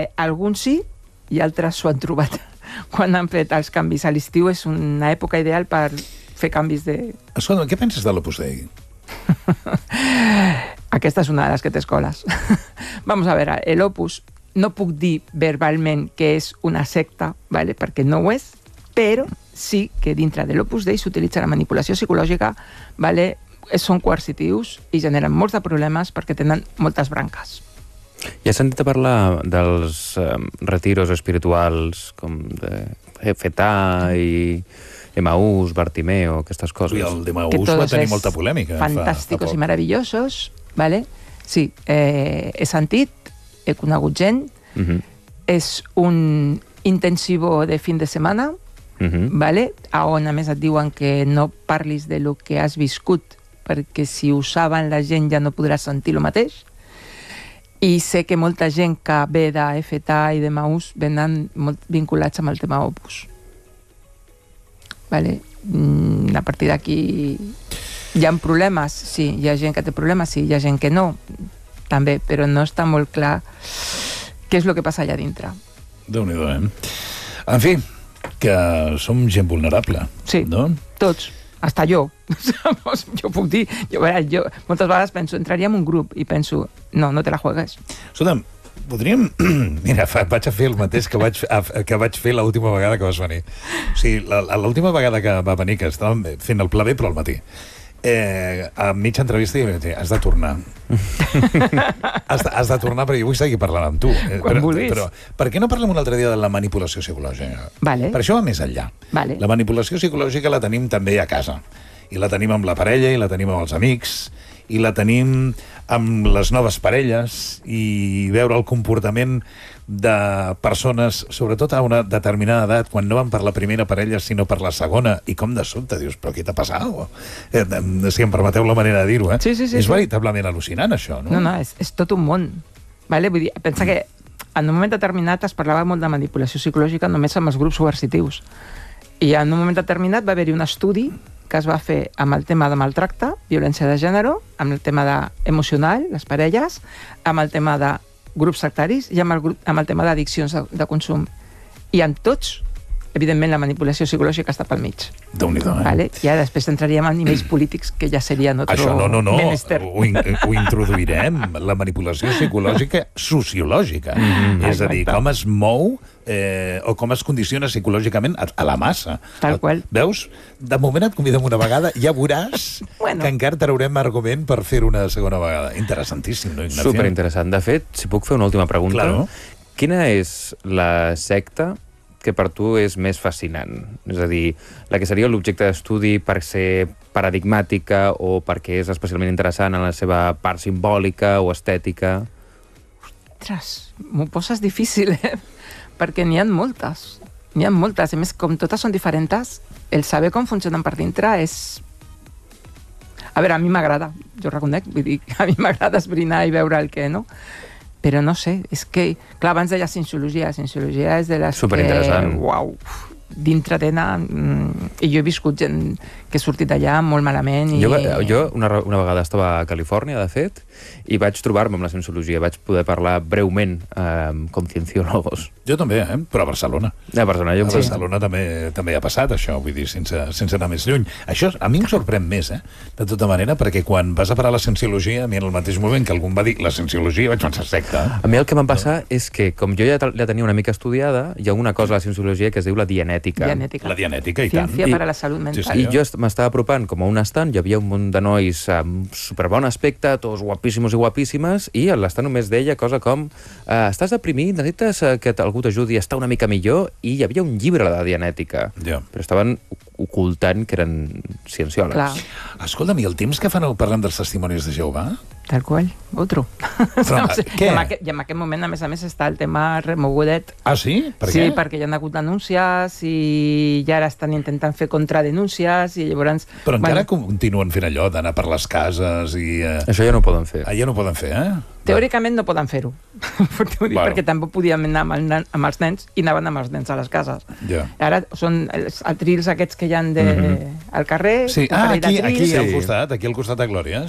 Alguns sí i altres s'ho han trobat quan han fet els canvis. A l'estiu és una època ideal per fer canvis de... Escolta, què penses de l'Opus Dei? Aquesta és una de les que t'escoles. Vamos a veure, l'Opus no puc dir verbalment que és una secta, ¿vale? Perquè no ho és, però sí que dintre de l'Opus Dei s'utilitza la manipulació psicològica, ¿vale? Són coercitius i generen molts de problemes perquè tenen moltes branques. I has sentit a parlar dels retiros espirituals com de Efetà i Emaús, Bartimeo, aquestes coses? I el d'Emaús va tenir molta polèmica. Fantàsticos i meravellosos, ¿vale? Sí, he sentit, he conegut gent, és un intensivo de fin de setmana, ¿vale? On a més et diuen que no parlis de lo que has viscut, perquè si ho saben la gent ja no podrà sentir el mateix. I sé que molta gent que ve d'Efetà i d'Emaús venen molt vinculats amb el tema Opus. Vale? A partir d'aquí hi ha problemes, sí, hi ha gent que té problemes, sí, hi ha gent que no, també, però no està molt clar què és el que passa allà dintre. Déu-n'hi-do, En fi, que som gent vulnerable, sí, no? Tots. Hasta jo. Jo puc dir, jo moltes vegades penso, entraria en un grup i penso, no te la juegues. Escolta'm, podríem... Mira, vaig a fer el mateix que vaig fer l'última vegada que vas venir. O sigui, l'última vegada que va venir, que estàvem fent el pla B, però al matí, a mitja entrevista i has de tornar. Has de tornar, perquè jo vull seguir parlant amb tu. Quan vulguis. Però per què no parlem un altre dia de la manipulació psicològica? Vale. Per això va més enllà. Vale. La manipulació psicològica la tenim també a casa. I la tenim amb la parella, i la tenim amb els amics, i la tenim amb les noves parelles, i veure el comportament de persones, sobretot a una determinada edat, quan no van per la primera parella, sinó per la segona, i com de sobte dius, però què t'ha passat? Si em permeteu la manera de dir-ho, Sí. És veritablement al·lucinant, això, no? No, és tot un món. Vale? Vull dir, pensa que en un moment determinat es parlava molt de manipulació psicològica només amb els grups coercitius. I en un moment determinat va haver-hi un estudi que es va fer amb el tema de maltracte, violència de gènere, amb el tema emocional, les parelles, amb el tema de grups sectaris i amb el tema d'addiccions de consum. I en tots, evidentment, la manipulació psicològica està pel mig. Déu-n'hi-do, Vale? I ara després entraríem en nivells polítics que ja seria otro això, no. menester. Ho introduirem, la manipulació psicològica sociològica. És a dir, com es mou o com es condiciona psicològicament a la massa. Tal qual. Veus? De moment et convidem una vegada, ja veuràs que encara traurem argument per fer una segona vegada. Interessantíssim, no, Ignacio? Superinteressant. De fet, si puc fer una última pregunta. Claro. Quina és la secta que per tu és més fascinant? És a dir, la que seria l'objecte d'estudi per ser paradigmàtica o perquè és especialment interessant en la seva part simbòlica o estètica? Ostres, m'ho poses difícil, perquè n'hi ha moltes. N'hi ha moltes. A més, com totes són diferents, el saber com funcionen per dintre és... A veure, a mi m'agrada, jo reconec, vull dir, a mi m'agrada esbrinar i veure el que, no? Però no sé, és que... Clar, abans deia Cienciologia és de les superinteressant. Uau, dintre tenen... I jo he viscut gent que ha sortit d'allà molt malament. Jo una vegada estava a Califòrnia, de fet, i vaig trobar-me amb la Cienciologia. Vaig poder parlar breument com cienciólogos. Jo també, però a Barcelona. A Barcelona també ha passat això, vull dir, sense anar més lluny. Això a mi em sorprèn més, de tota manera, perquè quan vas a parar la Cienciologia, a mi en el mateix moment que algú em va dir la Cienciologia, vaig pensar secta. A mi el que em passa és que, com jo ja la tenia una mica estudiada, hi ha una cosa a la Cienciologia que es diu la dianètica. La dianètica, i tant. Ciència per a la salut mental. Sí, I jo m'estava apropant com a un estant, hi havia un munt de nois amb superbon aspecte, tots guapíssimos i guapíssimes, i l'estant només deia cosa com estàs deprimit, necessites que algú t'ajudi a estar una mica millor, i hi havia un llibre de dianètica, però estaven ocultant que eren cienciòlegs. Clar. Escolta'm, i el temps que fan parlant dels testimonis de Jehovà? Tal qual, otro. Però, què? I en aquest moment, a més, està el tema remogudet. Ah, sí? Per què? Sí, perquè hi ha hagut denúncies i ja ara estan intentant fer contradenúncies i llavors... Però encara continuen fent allò d'anar per les cases i... Això ja no ho poden fer. Ja no ho poden fer, Teòricament no poden fer-ho, perquè tampoc podíem anar amb els nens i anaven amb els nens a les cases. Ara són els trils aquests que hi ha al carrer. Sí, aquí al costat de Glòries.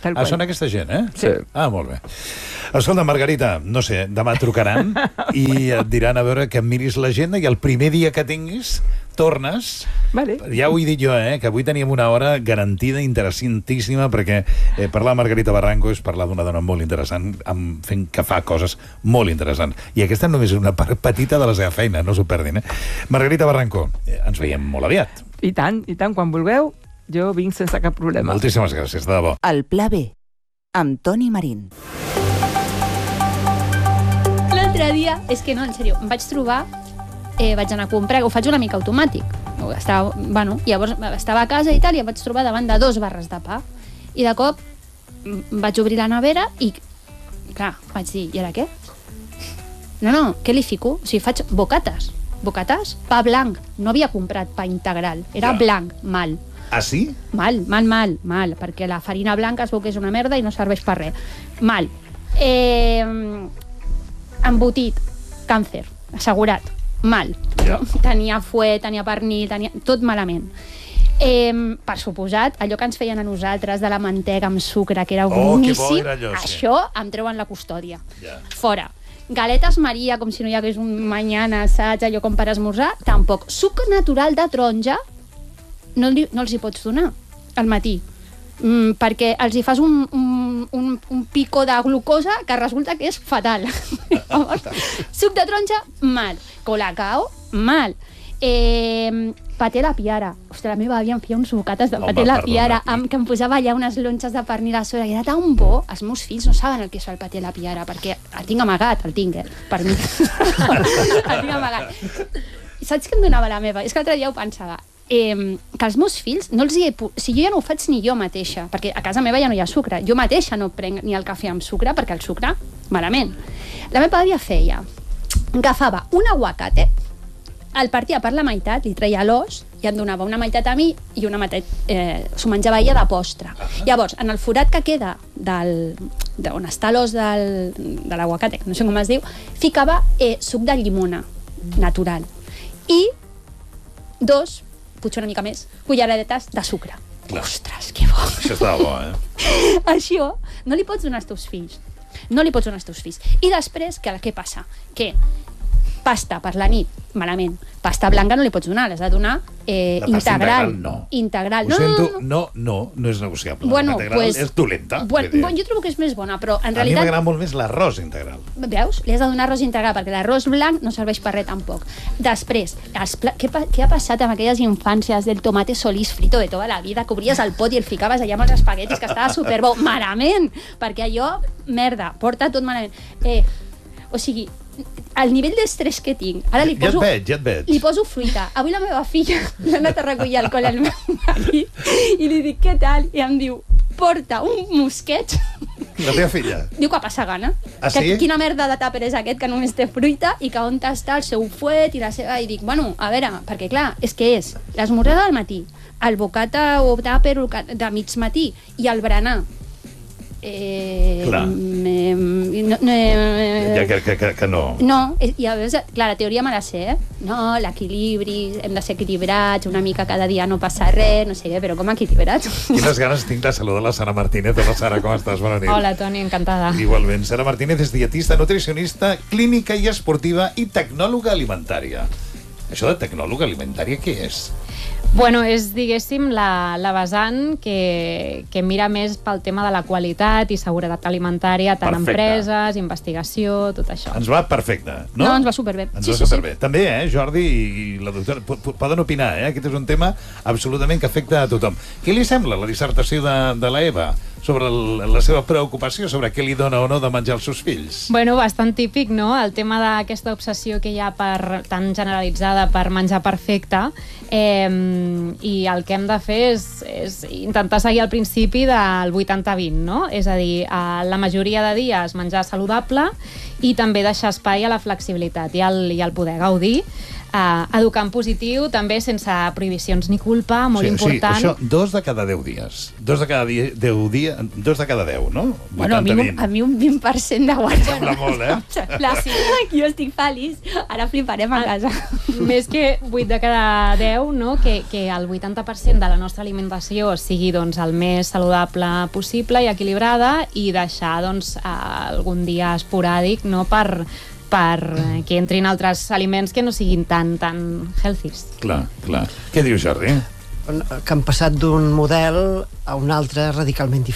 Són aquesta gent, eh? Sí. Molt bé. Escolta, Margarita, no sé, demà trucaran i et diran a veure que miris l'agenda i el primer dia que tinguis tornes. Vale. Ja ho he dit jo, que avui teníem una hora garantida, interessantíssima, perquè parlar amb Margarita Barranco és parlar d'una dona molt interessant, fent que fa coses molt interessants. I aquesta només és una part petita de la seva feina, no s'ho perdin. Margarita Barranco, ens veiem molt aviat. I tant, quan vulgueu, jo vinc sense cap problema. Moltíssimes gràcies, de debò. El Pla B, amb Toni Marín. L'altre dia, és que no, en sèrio, em vaig trobar, vaig anar a comprar, ho faig una mica automàtic. Llavors estava a casa i tal, i em vaig trobar davant de 2 barres de pa. I de cop vaig obrir la nevera i, clar, vaig dir, i ara què? No, què li fico? O sigui, faig bocates, pa blanc. No havia comprat pa integral, era blanc, mal. Ah, sí? Mal, perquè la farina blanca es veu que és una merda i no serveix per res. Mal. Embotit, càncer, assegurat, mal. Tenia fuet, tenia pernil, tenia tot malament. Per suposat, allò que ens feien a nosaltres de la mantega amb sucre, que era boníssim, això em treuen la custòdia. Fora. Galetes Maria, com si no hi hagués un mañana, saps? Allò com per esmorzar, tampoc. Suc natural de taronja no els hi pots donar al matí, perquè els hi fas un pico de glucosa que resulta que és fatal. Suc de taronja, mal. Colacao, mal. Paté la piara. Ostres, la meva àvia em feia uns bocates de paté la piara, que em posava allà unes lonxes de pernil a sobre, i era tan bo. Els meus fills no saben el que és el paté la piara, perquè el tinc amagat, per mi. El tinc amagat. Saps què em donava la meva? És que l'altre dia ho pensava. Que els meus fills, si jo ja no ho faig ni jo mateixa, perquè a casa meva ja no hi ha sucre, jo mateixa no prenc ni el cafè amb sucre, perquè el sucre, malament. La meva àvia feia, agafava un aguacate, el partia per la meitat, li treia l'os i em donava una meitat a mi i una meitat s'ho menjava ella de postre. Llavors, en el forat que queda on està l'os de l'aguacate, no sé com es diu, ficava suc de llimona natural i 2, potser una mica més, culleradetes de sucre. Ostres, que bo! Això estava bo, Això no li pots donar als teus fills. I després, què passa? Que pasta per la nit, malament. Pasta blanca no li pots donar, l'has de donar integral. Integral. Ho sento, no és negociable. Bueno, integral és dolenta. Jo trobo que és més bona, però en realitat... A mi m'agrada molt més l'arròs integral. Veus? Li has de donar arròs integral, perquè l'arròs blanc no serveix per res tampoc. Després, què ha passat amb aquelles infàncies del tomate solís frito de tota la vida, que obries el pot i el ficaves allà amb els espaguetis, que estava superbo. Malament! Perquè allò, merda, porta tot malament. O sigui, el nivell d'estrès que tinc, ara li poso... Ja et veig. Li poso fruita. Avui la meva filla l'ha anat a recollir al col·le al meu marit i li dic, què tal? I em diu, porta un mosqueig. La teva filla? Diu que passa gana. Ah, sí? Quina merda de tàper és aquest que només té fruita i que on està el seu fuet i la seva... I dic, bueno, a veure, perquè clar, és que és l'esmorzar del matí, el bocata o tàper de mig matí i el berenar. Clar. Que no. No, i a veure, clar, la teoria me la sé, No, l'equilibri, hem de ser equilibrats, una mica cada dia no passa res, no sé què, però com equilibrats? Quines ganes tinc de saludar la Sara Martínez. Hola, Sara, com estàs? Bona nit. Hola, Toni, encantada. Igualment. Sara Martínez és dietista, nutricionista, clínica i esportiva i tecnòloga alimentària. Això de tecnòloga alimentària, què és? Bueno, és, diguéssim, la vessant que mira més pel tema de la qualitat i seguretat alimentària, tant empreses, investigació, tot això. Ens va perfecte, no? No, ens va superbé. Ens va superbé. També, Jordi i la doctora, poden opinar, Aquest és un tema absolutament que afecta a tothom. Què li sembla la dissertació de la Eva sobre la seva preocupació sobre què li dona o no de menjar als seus fills? Bueno, bastant típic, no? El tema d'aquesta obsessió que hi ha tan generalitzada per menjar perfecte, i el que hem de fer és intentar seguir el principi del 80-20, no? És a dir, la majoria de dies menjar saludable i també deixar espai a la flexibilitat i al poder gaudir educar en positiu, també sense prohibicions ni culpa, molt important. Sí, això, 2 de cada 10 dies. 2 de cada 10, 2 de cada 10, no? Bueno, a mi un 20% de guardar. Sembla molt, Sí. Jo estic feliç. Ara fliparem a casa. Més que 8 de cada 10, no? Que el 80% de la nostra alimentació sigui doncs, el més saludable possible i equilibrada, i deixar doncs, algun dia esporàdic, no? per que entrin altres aliments que no siguin tan healthies. Clar. Què dius, Jordi? Que han passat d'un model a un altre radicalment